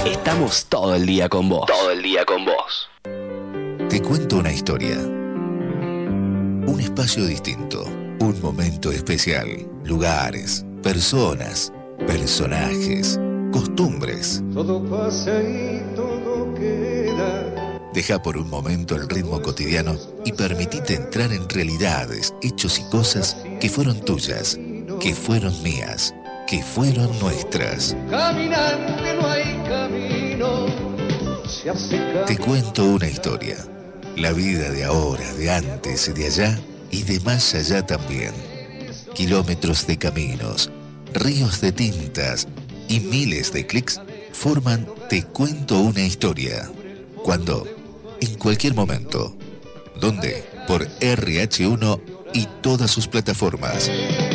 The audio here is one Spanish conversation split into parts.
Estamos todo el día con vos. Todo el día con vos. Te cuento una historia. Un espacio distinto. Un momento especial. Lugares, personas, personajes, costumbres. Todo pasa y todo queda. Deja por un momento el ritmo cotidiano y permitite entrar en realidades, hechos y cosas que fueron tuyas, que fueron mías, que fueron nuestras. Caminante no hay camino. Se hace Te cuento una historia. La vida de ahora, de antes y de allá y de más allá también. Kilómetros de caminos, ríos de tintas y miles de clics forman Te cuento una historia. ¿Cuándo? En cualquier momento. ¿Dónde? Por RH1 y todas sus plataformas.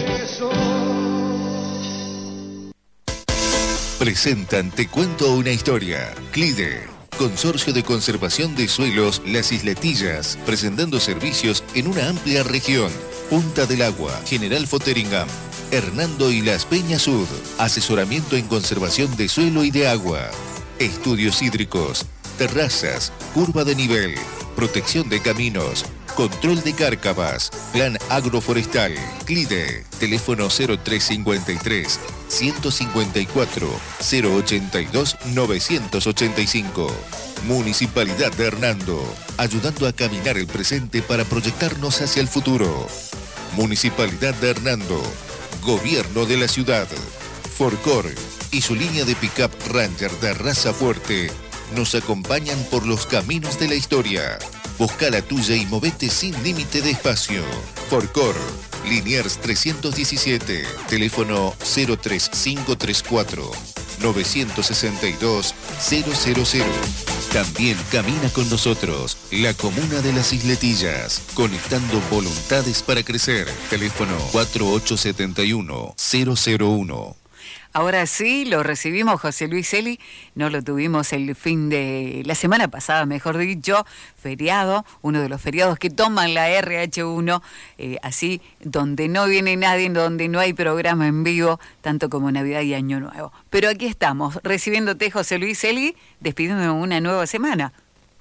Presentan Te cuento una historia. CLIDE, Consorcio de Conservación de Suelos Las Isletillas, presentando servicios en una amplia región. Punta del Agua, General Fotheringham, Hernando y Las Peñas Sud. Asesoramiento en conservación de suelo y de agua. Estudios hídricos, terrazas, curva de nivel, protección de caminos, control de cárcavas, plan agroforestal. CLIDE, teléfono 0353 154 082 985. Municipalidad de Hernando, ayudando a caminar el presente para proyectarnos hacia el futuro. Municipalidad de Hernando, Gobierno de la Ciudad. Forcor y su línea de pick-up Ranger de raza fuerte nos acompañan por los caminos de la historia. Busca la tuya y movete sin límite de espacio. Forcor, Liniers 317, teléfono 03534 962 000. También camina con nosotros la comuna de Las Isletillas, conectando voluntades para crecer. Teléfono 4871 001. Ahora sí, lo recibimos, José Luis Eli. No lo tuvimos el fin de la semana pasada, mejor dicho, feriado, uno de los feriados que toman la RH1, así, donde no viene nadie, donde no hay programa en vivo, tanto como Navidad y Año Nuevo. Pero aquí estamos, recibiéndote, José Luis Eli, despidiendo una nueva semana.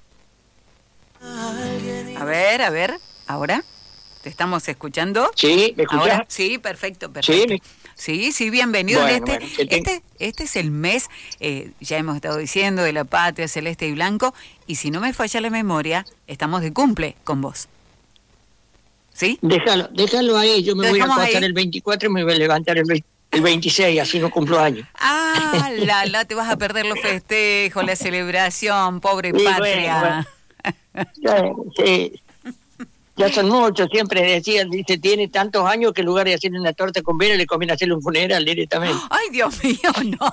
A ver, ¿ahora? ¿Te estamos escuchando? Sí, ¿me escuchás? ¿Ahora? Sí, perfecto. Sí, bienvenido. Bueno, Este es el mes, ya hemos estado diciendo, de la patria celeste y blanco, y si no me falla la memoria, estamos de cumple con vos. ¿Sí? Déjalo ahí, yo me voy a acostar el 24 y me voy a levantar el 26, así no cumplo años. Te vas a perder los festejos, la celebración, pobre patria. Sí. Ya son muchos, siempre decían, dice, tiene tantos años que en lugar de hacerle una torta con vela le conviene hacerle un funeral directamente. Ay, Dios mío, no.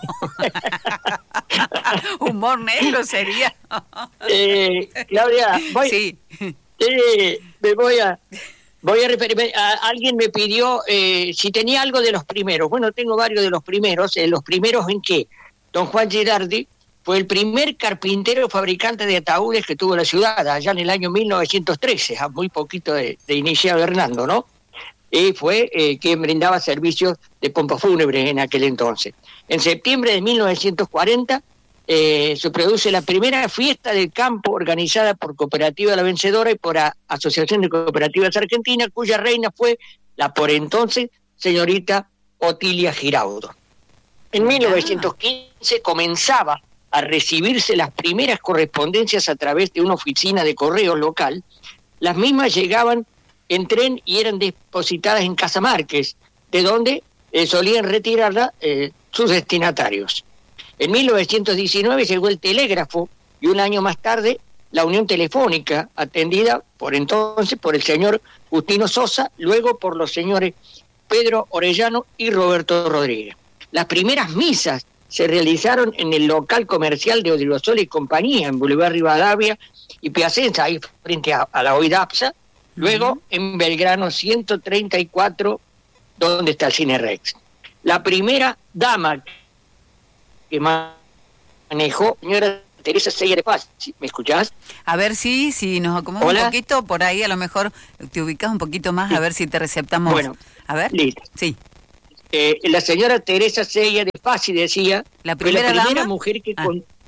Humor negro sería. Claudia, sí. Me voy a referirme. Alguien me pidió si tenía algo de los primeros. Bueno, tengo varios de los primeros. ¿Los primeros en qué? Don Juan Girardi fue el primer carpintero fabricante de ataúdes que tuvo la ciudad, allá en el año 1913, a muy poquito de iniciado Hernando, ¿no? Y fue quien brindaba servicios de pompa fúnebre en aquel entonces. En septiembre de 1940 se produce la primera fiesta del campo organizada por Cooperativa La Vencedora y por Asociación de Cooperativas Argentinas, cuya reina fue la por entonces señorita Otilia Giraudo. En 1915 comenzaba a recibirse las primeras correspondencias a través de una oficina de correos local. Las mismas llegaban en tren y eran depositadas en Casa Márquez, de donde solían retirarla sus destinatarios. En 1919 llegó el telégrafo y un año más tarde la unión telefónica, atendida por entonces por el señor Justino Sosa, luego por los señores Pedro Orellano y Roberto Rodríguez. Las primeras misas se realizaron en el local comercial de Odriozola y compañía, en Boulevard Rivadavia y Piacenza, ahí frente a la hoy DAPSA, luego en Belgrano 134, donde está el Cine Rex. La primera dama que manejó, señora Teresa Seyer de Paz, ¿me escuchás? A ver si nos acomodamos un poquito, por ahí a lo mejor te ubicas un poquito más, a ver si te receptamos. Bueno, a ver. Listo. Sí. La señora Teresa Seyer de Paz decía, la primera mujer que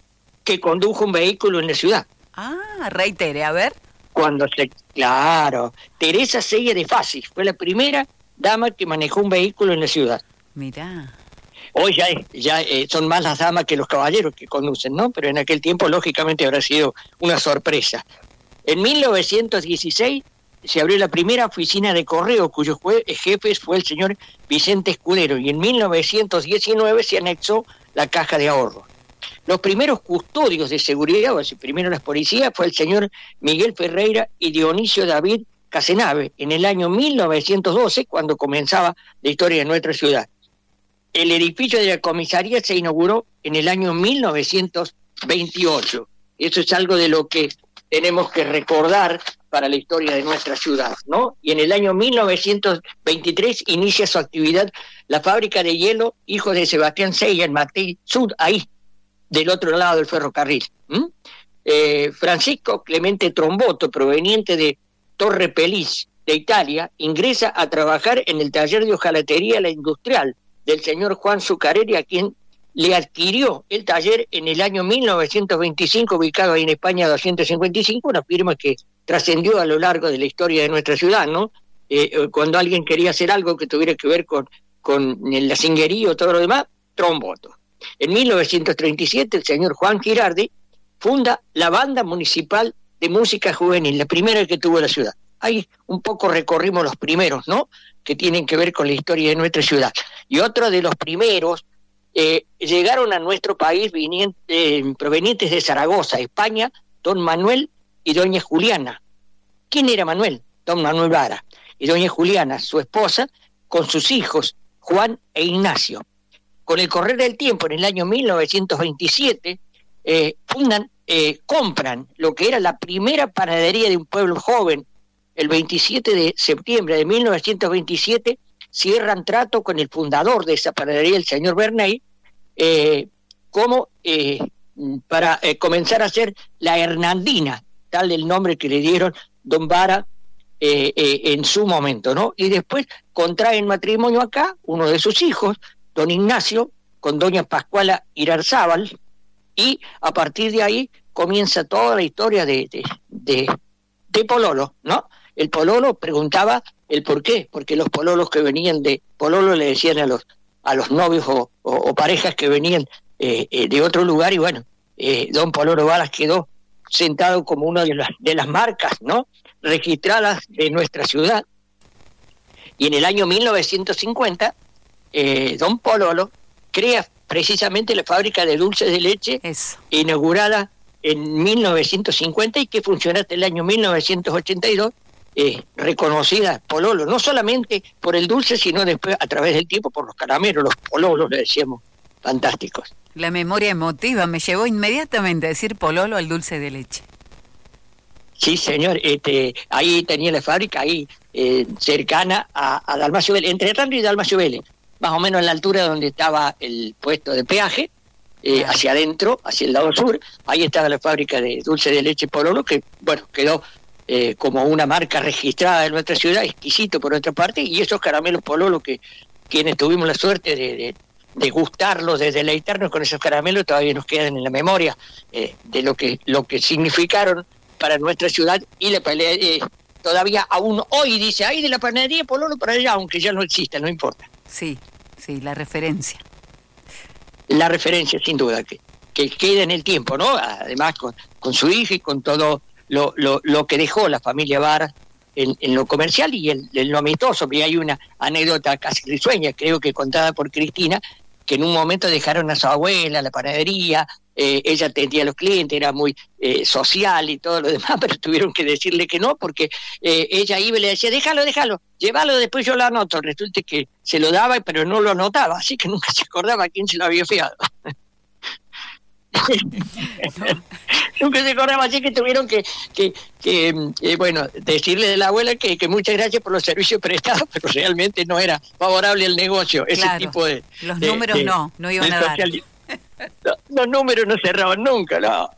que condujo un vehículo en la ciudad. Ah, reitere, a ver. Claro, Teresa Sella de Fassi fue la primera dama que manejó un vehículo en la ciudad. Mirá. Hoy son más las damas que los caballeros que conducen, ¿no? Pero en aquel tiempo, lógicamente, habrá sido una sorpresa. En 1916 se abrió la primera oficina de correo, cuyo jefe fue el señor Vicente Escudero, y en 1919 se anexó la caja de ahorro. Los primeros custodios de seguridad, o sea, primero las policías, fue el señor Miguel Ferreira y Dionisio David Casenave, en el año 1912, cuando comenzaba la historia de nuestra ciudad. El edificio de la comisaría se inauguró en el año 1928. Eso es algo de lo que tenemos que recordar para la historia de nuestra ciudad, ¿no? Y en el año 1923 inicia su actividad la fábrica de hielo Hijo de Sebastián Sella en Matei Sud, ahí, del otro lado del ferrocarril. Francisco Clemente Tromboto, proveniente de Torre Pellis, de Italia, ingresa a trabajar en el taller de hojalatería La Industrial del señor Juan Zuccarelli, a quien le adquirió el taller en el año 1925, ubicado ahí en España 255, una firma que trascendió a lo largo de la historia de nuestra ciudad, ¿no? Cuando alguien quería hacer algo que tuviera que ver con la cinguería o todo lo demás, Tromboto. En 1937, el señor Juan Girardi funda la Banda Municipal de Música Juvenil, la primera que tuvo la ciudad. Ahí un poco recorrimos los primeros, ¿no?, que tienen que ver con la historia de nuestra ciudad. Y otro de los primeros llegaron a nuestro país provenientes de Zaragoza, España, don Manuel y doña Juliana. ¿Quién era Manuel? Don Manuel Vara. Y doña Juliana, su esposa, con sus hijos, Juan e Ignacio. Con el correr del tiempo, en el año 1927, compran lo que era la primera panadería de un pueblo joven. El 27 de septiembre de 1927 cierran trato con el fundador de esa panadería, el señor Bernay, para comenzar a hacer la Hernandina, tal el nombre que le dieron don Vara en su momento, ¿no? Y después contraen matrimonio acá, uno de sus hijos, don Ignacio, con doña Pascuala Irarzábal, y a partir de ahí comienza toda la historia de Pololo, ¿no? El Pololo preguntaba el por qué, porque los pololos que venían de Pololo le decían a los novios o parejas que venían de otro lugar, y bueno, don Pololo Varas quedó sentado como una de las marcas, ¿no?, registradas de nuestra ciudad. Y en el año 1950, don Pololo crea precisamente la fábrica de dulces de leche, inaugurada en 1950 y que funciona hasta el año 1982, reconocida Pololo, no solamente por el dulce, sino después a través del tiempo por los caramelos, los pololos, le decíamos, fantásticos. La memoria emotiva me llevó inmediatamente a decir pololo al dulce de leche. Sí, señor, ahí tenía la fábrica, ahí cercana a Dalmacio Vélez, entre Hernando y Dalmacio Vélez, más o menos a la altura donde estaba el puesto de peaje, hacia adentro, hacia el lado sur. Ahí estaba la fábrica de dulce de leche Pololo, que bueno, quedó como una marca registrada en nuestra ciudad, exquisito por otra parte, y esos caramelos Pololo que quienes tuvimos la suerte de gustarlos, de deleitarnos con esos caramelos, todavía nos quedan en la memoria de lo que significaron para nuestra ciudad, y la pelea todavía aún hoy dice, ay, de la panadería Pololo para allá, aunque ya no exista, no importa. Sí, la referencia. La referencia, sin duda, que queda en el tiempo, ¿no? Además, con su hija y con todo lo que dejó la familia Vara en lo comercial y en lo amistoso. Y hay una anécdota casi risueña, creo que contada por Cristina, que en un momento dejaron a su abuela la panadería, ella atendía a los clientes, era muy social y todo lo demás, pero tuvieron que decirle que no, porque ella iba y le decía, déjalo, llévalo, después yo lo anoto. Resulta que se lo daba, pero no lo anotaba, así que nunca se acordaba a quién se lo había fiado. Nunca se acordaba, así que tuvieron que decirle de la abuela que muchas gracias por los servicios prestados, pero realmente no era favorable al negocio, ese tipo de... Los números no iban a dar. Los números no cerraban nunca, no.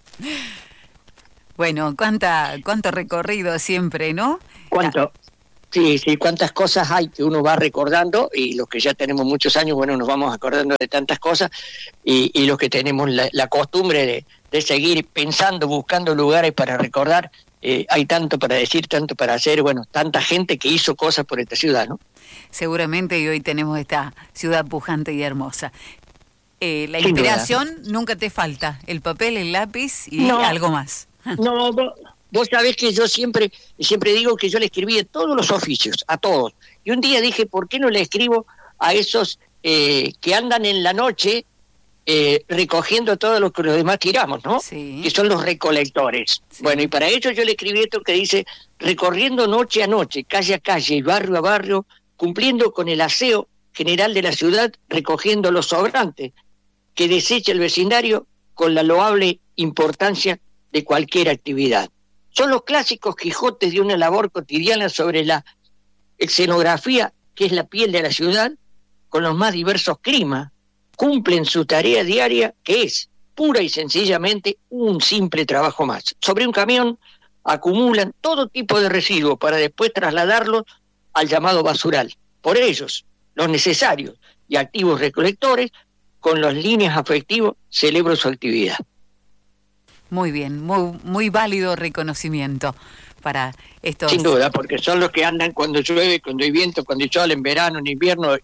Bueno, cuánto recorrido siempre, ¿no? ¿Cuánto? Sí, sí, cuántas cosas hay que uno va recordando, y los que ya tenemos muchos años, bueno, nos vamos acordando de tantas cosas, y los que tenemos la costumbre de seguir pensando, buscando lugares para recordar, hay tanto para decir, tanto para hacer, bueno, tanta gente que hizo cosas por esta ciudad, ¿no? Seguramente, y hoy tenemos esta ciudad pujante y hermosa. La Sin inspiración duda. nunca te falta, el papel, el lápiz y algo más. No, vos sabés que yo siempre digo que yo le escribí a todos los oficios, a todos. Y un día dije, ¿por qué no le escribo a esos que andan en la noche recogiendo todo lo que los demás tiramos, ¿no? Sí. Que son los recolectores. Sí. Bueno, y para ello yo le escribí esto que dice, recorriendo noche a noche, calle a calle y barrio a barrio, cumpliendo con el aseo general de la ciudad, recogiendo los sobrantes que desecha el vecindario con la loable importancia de cualquier actividad. Son los clásicos Quijotes de una labor cotidiana sobre la escenografía que es la piel de la ciudad, con los más diversos climas, cumplen su tarea diaria, que es pura y sencillamente un simple trabajo más. Sobre un camión acumulan todo tipo de residuos para después trasladarlos al llamado basural. Por ellos, los necesarios y activos recolectores, con las líneas afectivos, celebro su actividad. Muy bien, muy válido reconocimiento para estos... Sin duda, porque son los que andan cuando llueve, cuando hay viento, cuando hay sol, en verano, en invierno,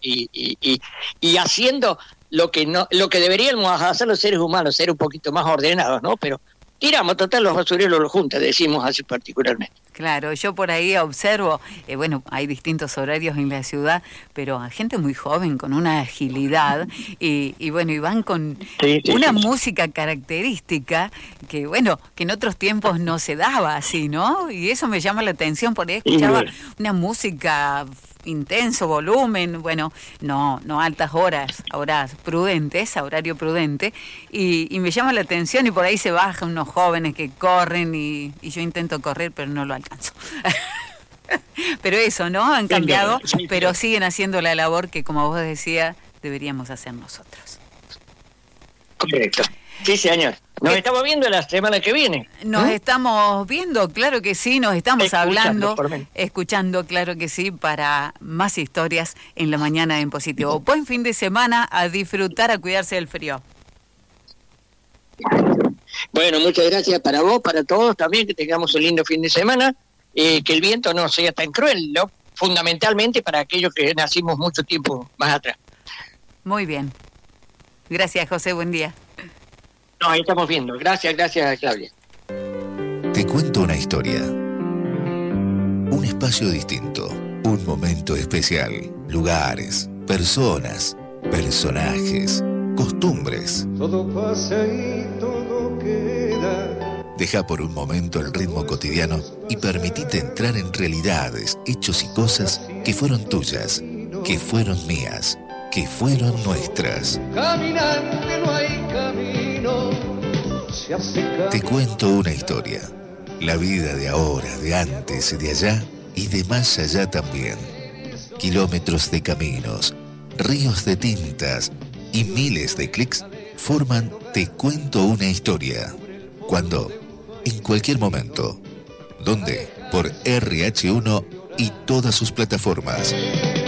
y haciendo lo que deberíamos hacer los seres humanos, ser un poquito más ordenados, ¿no? Pero tiramos, total, los basureros los juntas, decimos así particularmente. Claro, yo por ahí observo, bueno, hay distintos horarios en la ciudad, pero a gente muy joven, con una agilidad, y bueno, y van con una música característica que, bueno, que en otros tiempos no se daba así, ¿no? Y eso me llama la atención, por ahí escuchaba una música intenso volumen, bueno, no altas horas prudentes, a horario prudente, y me llama la atención, y por ahí se bajan unos jóvenes que corren, y yo intento correr, pero no lo alcanzo. Pero eso, ¿no? Han cambiado, pero siguen haciendo la labor que, como vos decías, deberíamos hacer nosotros. Correcto. Sí, señor. Nos estamos viendo la semana que viene. Nos estamos viendo, claro que sí, nos estamos hablando, escuchando, claro que sí, para más historias en la mañana en positivo. Buen fin de semana, a disfrutar, a cuidarse del frío. Bueno, muchas gracias para vos, para todos también, que tengamos un lindo fin de semana, que el viento no sea tan cruel, ¿no? Fundamentalmente para aquellos que nacimos mucho tiempo más atrás. Muy bien. Gracias, José, buen día. No, ahí estamos viendo. Gracias, Claudia. Te cuento una historia. Un espacio distinto, un momento especial, lugares, personas, personajes, costumbres. Todo pasa y todo queda. Deja por un momento el ritmo cotidiano y permitite entrar en realidades, hechos y cosas que fueron tuyas, que fueron mías, que fueron nuestras. Caminante no hay camino, se hace Te cuento una historia. La vida de ahora, de antes, de allá y de más allá también. Kilómetros de caminos, ríos de tintas y miles de clics forman Te cuento una historia. ¿Cuándo? En cualquier momento. ¿Dónde? Por RH1 y todas sus plataformas.